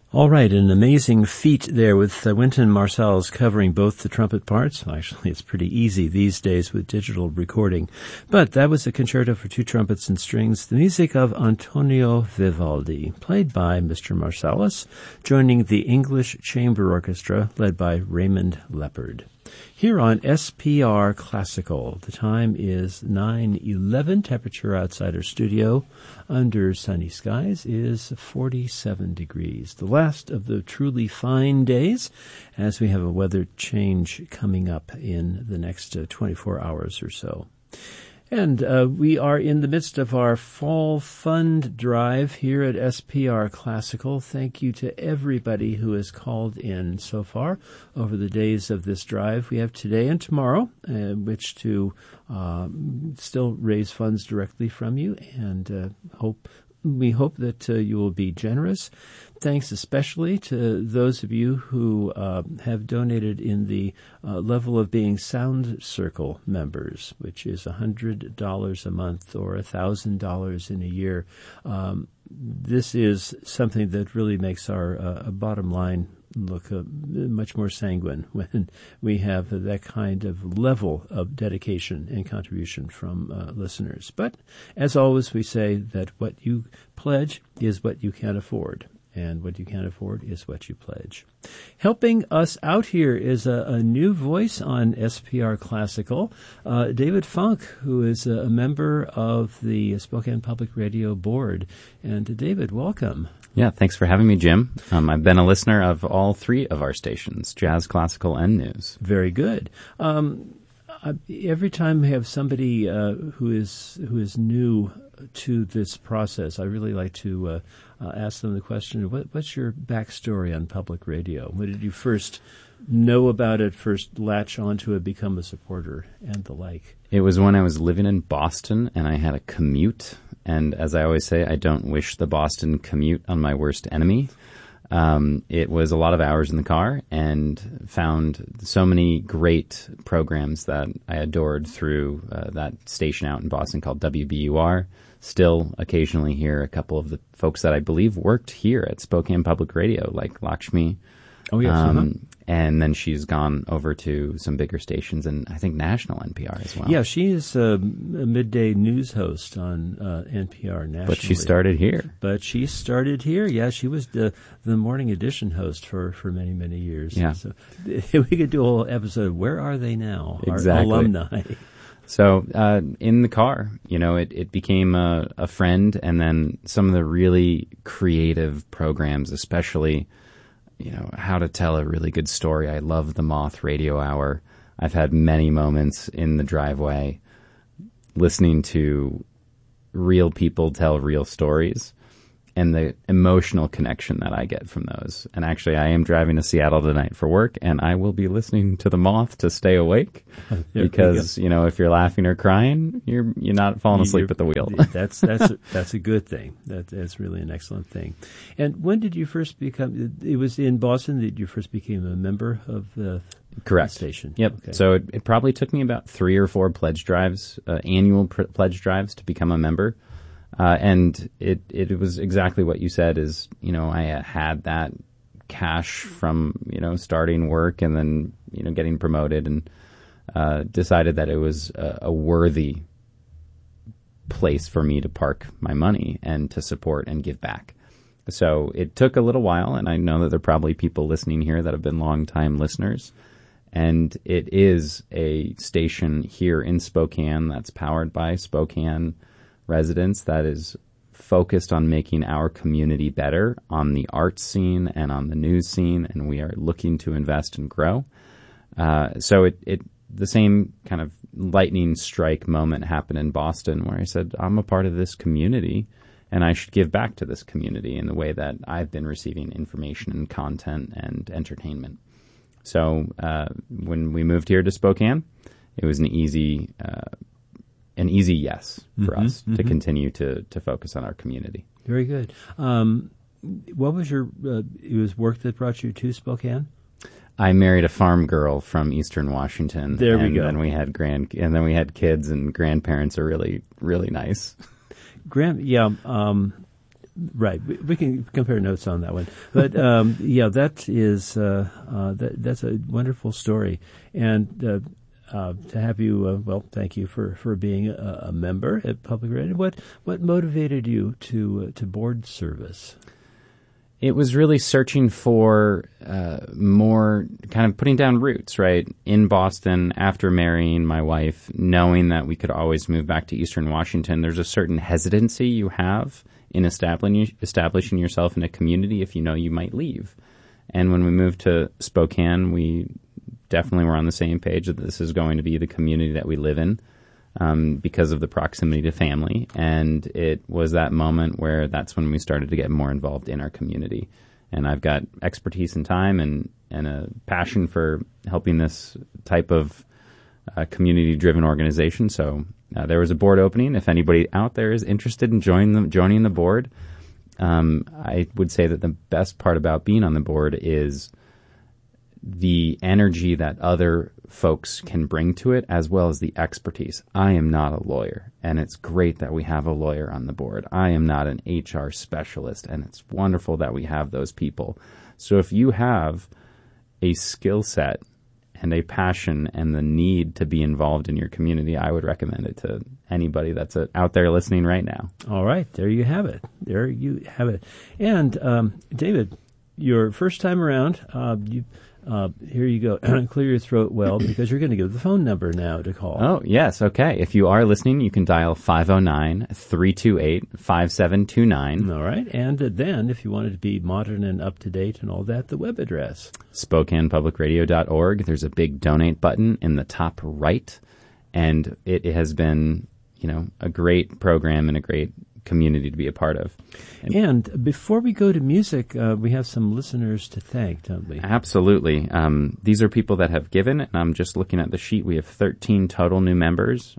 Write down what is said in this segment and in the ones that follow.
All right, an amazing feat there with Wynton Marsalis covering both the trumpet parts. Well, actually, it's pretty easy these days with digital recording. But that was a concerto for two trumpets and strings, the music of Antonio Vivaldi, played by Mr. Marsalis, joining the English Chamber Orchestra, led by Raymond Leppard. Here on SPR Classical, the time is 9:11. Temperature outside our studio under sunny skies is 47 degrees. The last of the truly fine days, as we have a weather change coming up in the next 24 hours or so. And we are in the midst of our fall fund drive here at SPR Classical. Thank you to everybody who has called in so far over the days of this drive. We have today and tomorrow, which to still raise funds directly from you, and we hope that you will be generous. Thanks especially to those of you who have donated in the level of being Sound Circle members, which is $100 a month or $1,000 in a year. This is something that really makes our bottom line look much more sanguine when we have that kind of level of dedication and contribution from listeners. But as always, we say that what you pledge is what you can afford. And what you can't afford is what you pledge. Helping us out here is a new voice on SPR Classical, David Funk, who is a member of the Spokane Public Radio Board. And David, welcome. Yeah, thanks for having me, Jim. I've been a listener of all three of our stations, Jazz, Classical, and News. Very good. Every time we have somebody who is new to this process, I really like to ask them the question, what's your backstory on public radio? When did you first know about it, first latch onto it, become a supporter, and the like? It was when I was living in Boston, and I had a commute. And as I always say, I don't wish the Boston commute on my worst enemy. It was a lot of hours in the car, and found so many great programs that I adored through that station out in Boston called WBUR. Still occasionally hear a couple of the folks that I believe worked here at Spokane Public Radio, like Lakshmi. Oh, yes. And then she's gone over to some bigger stations, and I think national NPR as well. Yeah, she is a midday news host on NPR nationally. But she started here. Yeah, she was the morning edition host for many, many years. Yeah. So we could do a whole episode of Where Are They Now? Exactly. Our alumni. So in the car, it became a friend, and then some of the really creative programs, especially how to tell a really good story. I love the Moth Radio Hour. I've had many moments in the driveway listening to real people tell real stories, and the emotional connection that I get from those. And actually, I am driving to Seattle tonight for work, and I will be listening to the Moth to stay awake, because if you're laughing or crying, you're not falling asleep at the wheel. That's a good thing. That's really an excellent thing. And when did you first become? It was in Boston that you first became a member of the Correct. Station. Yep. Okay. So it probably took me about 3 or 4 pledge drives, annual pledge drives, to become a member. And it was exactly what you said is, I had that cash from, starting work and then, getting promoted, and decided that it was a worthy place for me to park my money and to support and give back. So it took a little while, and I know that there are probably people listening here that have been longtime listeners. And it is a station here in Spokane that's powered by Spokane residents, that is focused on making our community better on the arts scene and on the news scene, and we are looking to invest and grow. So the same kind of lightning strike moment happened in Boston, where I said, I'm a part of this community, and I should give back to this community in the way that I've been receiving information and content and entertainment. So when we moved here to Spokane, it was an easy yes for us to continue to focus on our community. Very good. What was it was work that brought you to Spokane? I married a farm girl from Eastern Washington. There we go. And then we had kids, and grandparents are really, really nice. Right. We can compare notes on that one. But that is that's a wonderful story. And to have you, thank you for being a member at Public Radio. What motivated you to board service? It was really searching for more kind of putting down roots, right? In Boston, after marrying my wife, knowing that we could always move back to Eastern Washington, there's a certain hesitancy you have in establishing yourself in a community if you know you might leave. And when we moved to Spokane, we definitely were on the same page that this is going to be the community that we live in. Because of the proximity to family. And it was that moment where that's when we started to get more involved in our community. And I've got expertise and time and a passion for helping this type of community-driven organization. So there was a board opening. If anybody out there is interested in joining the board, I would say that the best part about being on the board is the energy that other folks can bring to it, as well as the expertise. I am not a lawyer, and it's great that we have a lawyer on the board. I am not an HR specialist, and it's wonderful that we have those people. So if you have a skill set and a passion and the need to be involved in your community, I would recommend it to anybody that's out there listening right now. All right, there you have it. And David, your first time around, here you go. Clear your throat well, because you're going to give the phone number now to call. Oh, yes. Okay. If you are listening, you can dial 509-328-5729. All right. And then, if you wanted to be modern and up-to-date and all that, the web address. SpokanePublicRadio.org. There's a big donate button in the top right. And it has been, a great program and a great community to be a part of. And before we go to music, we have some listeners to thank, don't we? Absolutely. These are people that have given, and I'm just looking at the sheet. We have 17 total new members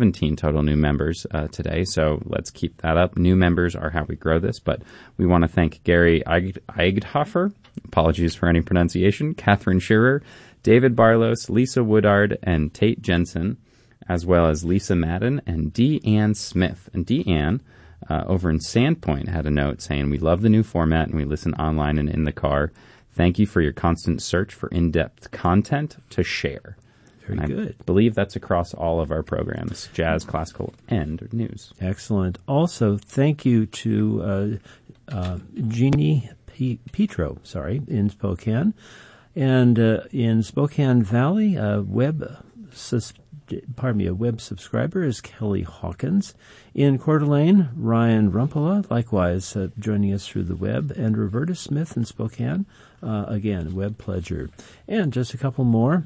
today, so let's keep that up. New members are how we grow this, but we want to thank Gary Eigdhofer, apologies for any pronunciation, Catherine Shearer, David Barlos, Lisa Woodard, and Tate Jensen, as well as Lisa Madden and Deanne Smith. And Deanne, over in Sandpoint, had a note saying, "We love the new format and we listen online and in the car. Thank you for your constant search for in-depth content to share." Very good. I believe that's across all of our programs, jazz, classical, and news. Excellent. Also, thank you to Jeannie Petro, in Spokane. And in Spokane Valley, a web subscriber is Kelly Hawkins. In Coeur d'Alene, Ryan Rumpala, likewise joining us through the web. And Roberta Smith in Spokane, again, web pledger. And just a couple more.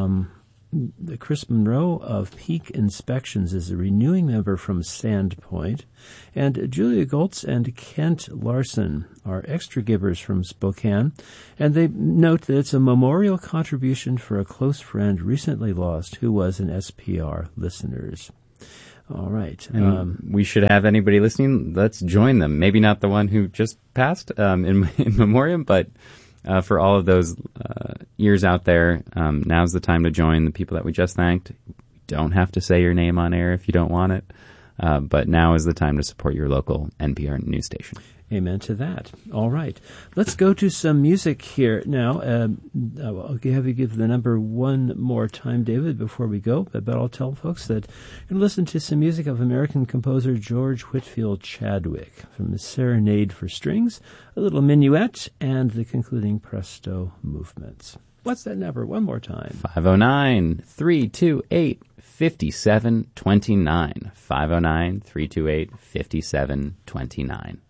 Chris Monroe of Peak Inspections is a renewing member from Sandpoint. And Julia Goltz and Kent Larson are extra givers from Spokane. And they note that it's a memorial contribution for a close friend recently lost who was an SPR listeners. All right. We should have anybody listening. Let's join them. Maybe not the one who just passed in memoriam, but for all of those ears out there, now's the time to join the people that we just thanked. You don't have to say your name on air if you don't want it, but now is the time to support your local NPR news station. Amen to that. All right. Let's go to some music here. Now, I'll have you give the number one more time, David, before we go. But I'll tell folks that you're going to listen to some music of American composer George Whitfield Chadwick from the Serenade for Strings, a little minuet, and the concluding presto movements. What's that number? One more time. 509-328-5729. 509-328-5729.